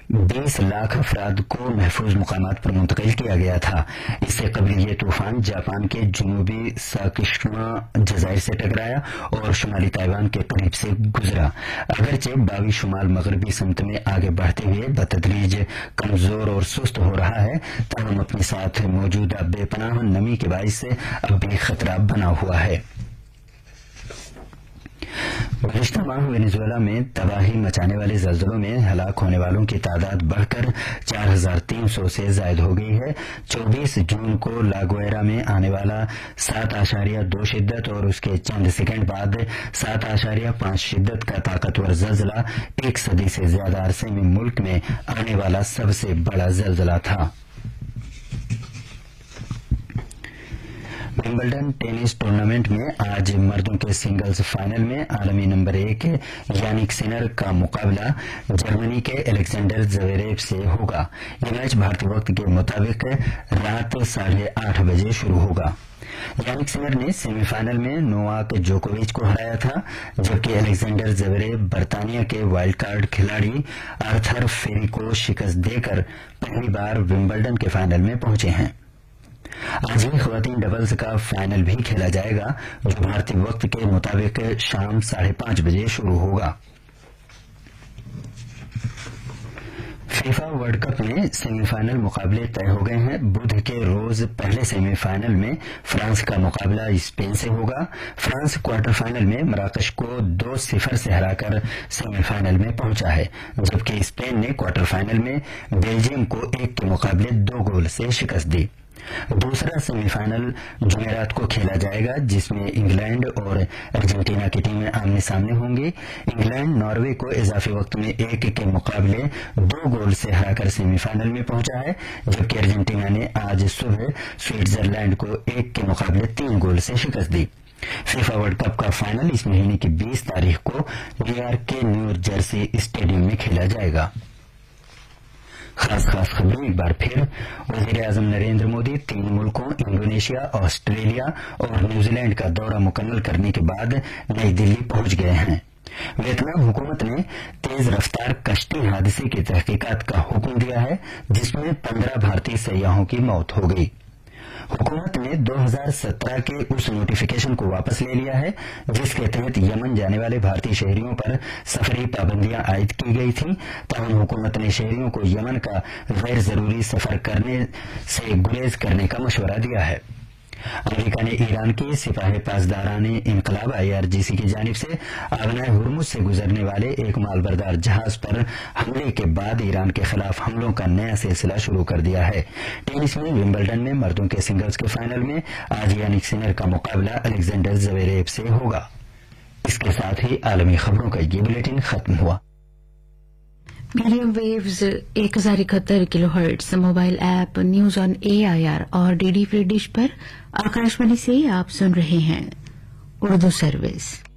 20 लाख अफराद को महफूज मुकामात पर मुंतकिल किया गया था। इससे कबल ये तूफान जापान के जनूबी साकिशिमा जजायर से टकराया और शुमाली ताइवान के करीब से गुजरा। अगरचे बावी शुमाल मगरबी समत में आगे बढ़ते हुए बतदरीज कमजोर और सुस्त हो रहा है, ताहम अपने साथ मौजूदा बेपनाह नमी के बाइस से अब भी खतरा बना हुआ है। गुज़िश्ता माह वेनेजुएला में तबाही मचाने वाले ज़लज़लों में हलाक होने वालों की तादाद बढ़कर 4,300 से जायद हो गई है। 24 जून को लागोएरा में आने वाला 7.2 शिद्दत और उसके चंद सेकंड बाद 7.5 शिद्दत का ताकतवर ज़लज़ला 1 सदी से ज्यादा अरसे में मुल्क में आने वाला सबसे बड़ा ज़लज़ला था। विंबलडन टेनिस टूर्नामेंट में आज मर्दों के सिंगल्स फाइनल में आलमी नंबर 1 यानिक सिनर का मुकाबला जर्मनी के अलेक्जेंडर ज़वेरेव से होगा। यह मैच भारतीय वक्त के मुताबिक रात 8:30 बजे शुरू होगा। यानिक सिनर ने सेमीफाइनल में नोवाक जोकोविच को हराया था, जबकि अलेक्जेंडर ज़वेरेव बर्तानिया के वाइल्ड कार्ड खिलाड़ी आर्थर फेरी को शिकस्त देकर पहली बार विंबलडन के फाइनल में पहुंचे हैं। आज ही ख्वातीन डबल्स का फाइनल भी खेला जाएगा, जो भारतीय वक्त के मुताबिक शाम 5:30 बजे शुरू होगा। फीफा वर्ल्ड कप में सेमीफाइनल मुकाबले तय हो गए हैं। बुध के रोज पहले सेमीफाइनल में फ्रांस का मुकाबला स्पेन से होगा। फ्रांस क्वार्टर फाइनल में मराकश को 2-0 से हराकर सेमीफाइनल में पहुंचा है, जबकि स्पेन ने क्वार्टर फाइनल में बेल्जियम को 1 के मुकाबले 2 गोल से शिकस्त दी। दूसरा सेमीफाइनल जुमेरात को खेला जाएगा, जिसमें इंग्लैंड और अर्जेंटीना की टीमें आमने सामने होंगी। इंग्लैंड नॉर्वे को इजाफी वक्त में 1 के मुकाबले 2 गोल से हराकर सेमीफाइनल में पहुंचा है, जबकि अर्जेंटीना ने आज सुबह स्विट्जरलैंड को 1 के मुकाबले 3 गोल से शिकस्त दी। फीफा वर्ल्ड कप का फाइनल इस महीने की 20 तारीख को न्यूयॉर्क के न्यू जर्सी स्टेडियम में खेला जाएगा। खास खबरें एक बार फिर। वजीर आजम नरेंद्र मोदी 3 मुल्कों इंडोनेशिया, ऑस्ट्रेलिया और न्यूजीलैंड का दौरा मुकम्मल करने के बाद नई दिल्ली पहुंच गए हैं। वियतनाम हुकूमत ने तेज रफ्तार कश्ती हादसे की तहकीकात का हुक्म दिया है, जिसमें 15 भारतीय सयाहों की मौत हो गई। हुकूमत ने 2017 के उस नोटिफिकेशन को वापस ले लिया है, जिसके तहत यमन जाने वाले भारतीय शहरियों पर सफरी पाबंदियां आयद की गई थीं। ताहम हुकूमत ने शहरियों को यमन का गैर जरूरी सफर करने से गुरेज करने का मशवरा दिया है। अमेरिका ने ईरान के सिपाही पासदाराने इनकलाब IRGC की जानिब से आबनाए हुर्मुज से गुजरने वाले एक मालबरदार जहाज पर हमले के बाद ईरान के खिलाफ हमलों का नया सिलसिला शुरू कर दिया है। टेनिस में विंबलडन में मर्दों के सिंगल्स के फाइनल में आज यानिक सिनर का मुकाबला अलेक्जेंडर ज़वेरेव से होगा। इसके साथ ही आलमी खबरों का ये बुलेटिन खत्म हुआ। Medium waves 1071 kilohertz mobile app news on AIR और DD फ्री डिश पर आकाशवाणी से आप सुन रहे हैं उर्दू सर्विस।